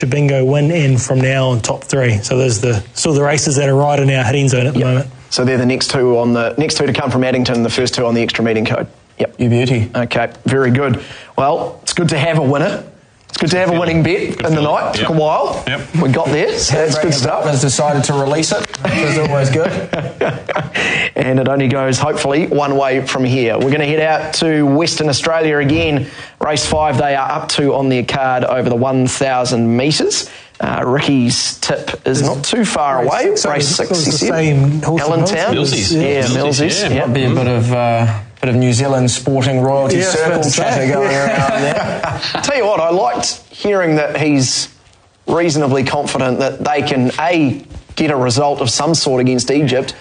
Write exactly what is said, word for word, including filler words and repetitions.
Bingo win, and from now on top three. So there's the still the races that are right in our hitting zone at the yep. moment. So they're the next two on the next two to come from Addington, the first two on the extra meeting code. Yep. You beauty. Okay, very good. Well, it's good to have a winner. It's good to have a winning bet good in the night. It took yep. a while. Yep. We got there, so that's good stuff. Has decided to release it. It's always good. And it only goes, hopefully, one way from here. We're going to head out to Western Australia again. Race five, they are up to on their card over the one thousand metres. Uh, Ricky's tip is not too far away. Race six, he said. Allentown. Millsies. Yeah, Millsies. Yeah, might be a bit of... Uh, bit of New Zealand sporting royalty yeah, circle chatter going yeah. around there. Tell you what, I liked hearing that he's reasonably confident that they can, A, get a result of some sort against Egypt,